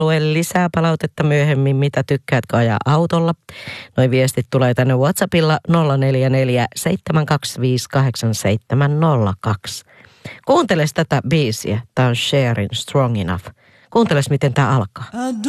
Lue lisää palautetta myöhemmin, mitä tykkäätkö ajaa autolla. Noi viestit tulee tänne WhatsAppilla 044 725 8702. Kuunteles tätä biisiä. Tää on Sherin Strong Enough. Kuunteles, miten tää alkaa.